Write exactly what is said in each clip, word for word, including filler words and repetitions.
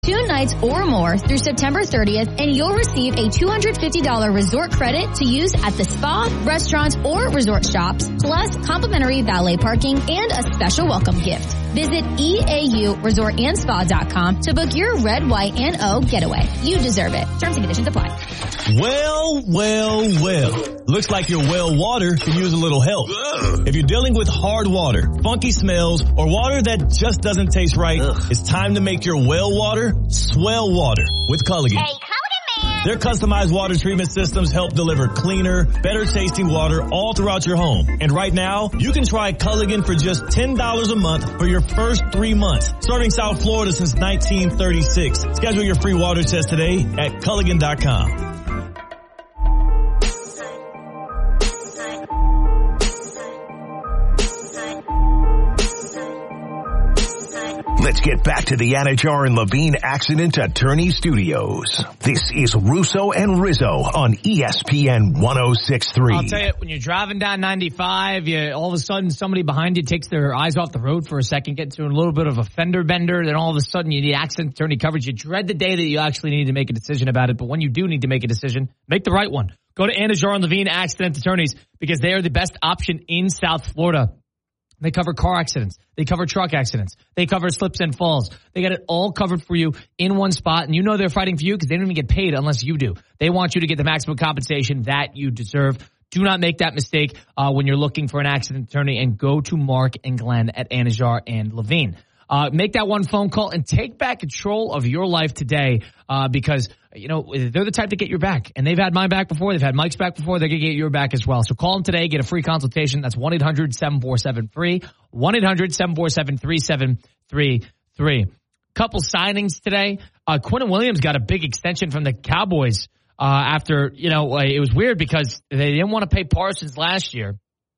Two nights or more through September thirtieth, and you'll receive a two hundred fifty dollars resort credit to use at the spa, restaurants, or resort shops, plus complimentary valet parking and a special welcome gift. Visit E A U resort and spa dot com to book your red, white, and O getaway. You deserve it. Terms and conditions apply. Well, well, well. Looks like your well water can use a little help. Ugh. If you're dealing with hard water, funky smells, or water that just doesn't taste right, Ugh. it's time to make your well water swell water with Culligan. Hey, Culligan, man! Their customized water treatment systems help deliver cleaner, better tasting water all throughout your home. And right now, you can try Culligan for just ten dollars a month for your first three months. Serving South Florida since nineteen thirty-six. Schedule your free water test today at Culligan dot com. Let's get back to the Anajar and Levine Accident Attorney Studios. This is Russo and Rizzo on E S P N one oh six point three. I'll tell you, when you're driving down ninety-five, you, all of a sudden somebody behind you takes their eyes off the road for a second, gets to a little bit of a fender bender, then all of a sudden you need accident attorney coverage. You dread the day that you actually need to make a decision about it, but when you do need to make a decision, make the right one. Go to Anajar and Levine Accident Attorneys because they are the best option in South Florida. They cover car accidents. They cover truck accidents. They cover slips and falls. They got it all covered for you in one spot. And you know they're fighting for you because they don't even get paid unless you do. They want you to get the maximum compensation that you deserve. Do not make that mistake uh, when you're looking for an accident attorney, and go to Mark and Glenn at Anajar and Levine. Uh, make that one phone call and take back control of your life today uh, because, you know, they're the type to get your back. And they've had my back before. They've had Mike's back before. They're going to get your back as well. So call them today. Get a free consultation. That's one eight hundred seven four seven free. one eight hundred seven four seven three seven three three. Couple signings today. Uh, Quentin Williams got a big extension from the Cowboys uh, after, you know, it was weird because they didn't want to pay Parsons last year.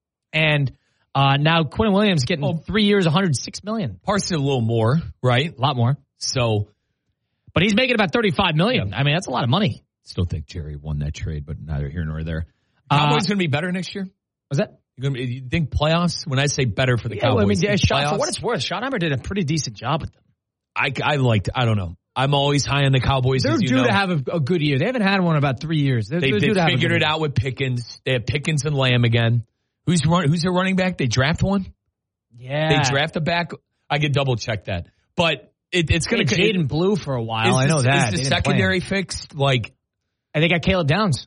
And Uh, now Quentin Williams getting well, three years, one hundred six million dollars. Parsons a little more, right? A lot more. So, but he's making about thirty-five million dollars. Yeah. I mean, that's a lot of money. Still think Jerry won that trade, but neither here nor there. Cowboys uh, going to be better next year? Was that? You going to you think playoffs? When I say better for the yeah, Cowboys, well, I mean, yeah, Sean, playoffs? For what it's worth, Schottenheimer did a pretty decent job with them. I, I liked. I don't know. I'm always high on the Cowboys. They're as you due know. to have a, a good year. They haven't had one in about three years. They're, they they're they due figured it out with Pickens. They have Pickens and Lamb again. Who's run, who's their running back? They draft one. Yeah. They draft a back. I could double check that. But it, it's going to. Jaden Blue for a while. I know the, that. Is the secondary fixed? Like, and they got Caleb Downs,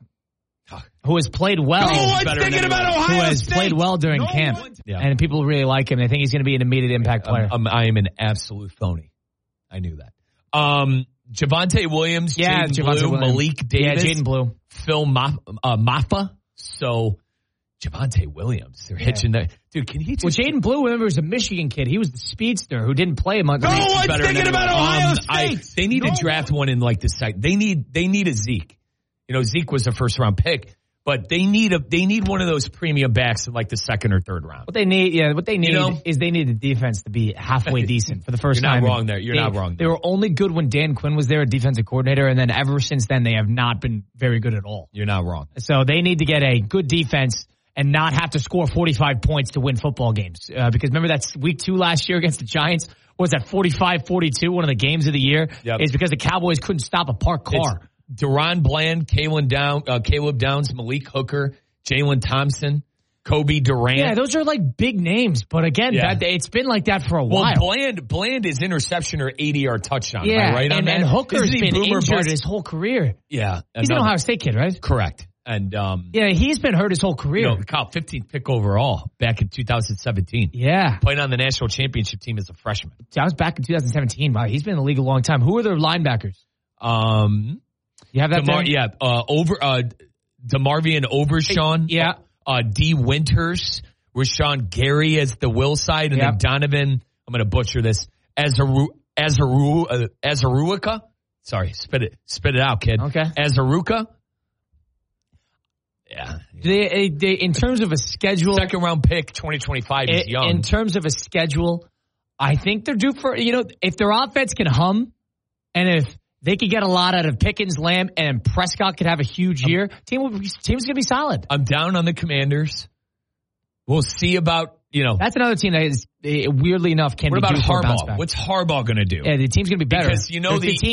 who has played well. Oh, I'm thinking about Ohio Who has State. played well during no camp. one. Yeah. And people really like him. They think he's going to be an immediate impact player. I'm, I'm, I am an absolute phony. I knew that. Um, Javonte Williams, yeah, Jaden Blue, Blue, Malik Davis, yeah, Jaden Blue, Phil Ma- uh, Maffa. So. Javonte Williams. They're yeah. hitching that. Dude, can he just... Well, Jaden Blue, remember, was a Michigan kid. He was the speedster who didn't play much. No, I'm thinking about Ohio um, State. I, they need no. to draft one in like this site. They need they need a Zeke. You know, Zeke was a first round pick, but they need a they need one of those premium backs in like the second or third round. What they need, yeah, what they need you know? is they need the defense to be halfway decent for the first You're time. You're not wrong there. You're they, not wrong there. They were only good when Dan Quinn was there, a defensive coordinator, and then ever since then they have not been very good at all. You're not wrong. So they need to get a good defense and not have to score forty-five points to win football games. Uh, because remember that's week two last year against the Giants? Was that forty-five forty-two, one of the games of the year? Yep. Is because the Cowboys couldn't stop a parked car. It's Deron Bland, Caleb, Down, uh, Caleb Downs, Malik Hooker, Jalen Thompson, Kobe Durant. Yeah, those are like big names. But again, yeah. that, it's been like that for a well, while. Bland, Bland is interception or eighty-yard touchdown. Yeah, Am I right and, on that? and Hooker's Isn't been Boomer injured bust? his whole career. Yeah. He's an Ohio State kid, right? Correct. And um, yeah, he's been hurt his whole career. You know, Kyle, fifteenth pick overall back in two thousand seventeen. Yeah. Played on the national championship team as a freshman. That was back in two thousand seventeen. Wow, he's been in the league a long time. Who are their linebackers? Um, you have that DeMar- there? Yeah, uh, over uh, DeMarvion Overshawn. Yeah. Uh, D. Winters. Rashawn Gary as the will side. And yep. then Donovan, I'm going to butcher this, Azaru, Azaru, uh, Azaruka. Sorry, spit it, spit it out, kid. Okay. Azaruka. Yeah. They, they, in terms of a schedule. Second round pick, twenty twenty-five is in, young. In terms of a schedule, I think they're due for, you know, if their offense can hum and if they could get a lot out of Pickens, Lamb, and Prescott could have a huge I'm, year, team will be, team's going to be solid. I'm down on the Commanders. We'll see about, you know. That's another team that is, weirdly enough, can what be about due for a bounce Harbaugh? back. What's Harbaugh going to do? Yeah, the team's going to be better. Because, you know, the, the team